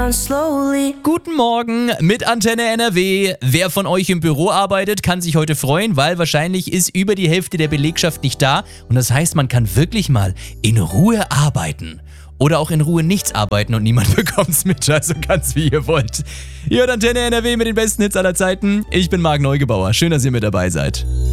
down slowly. Guten Morgen mit Antenne NRW. Wer von euch im Büro arbeitet, kann sich heute freuen, weil wahrscheinlich ist über die Hälfte der Belegschaft nicht da. Und das heißt, man kann wirklich mal in Ruhe arbeiten. Oder auch in Ruhe nichts arbeiten und niemand bekommt's mit. Also ganz wie ihr wollt. Ihr hört Antenne NRW mit den besten Hits aller Zeiten. Ich bin Marc Neugebauer. Schön, dass ihr mit dabei seid.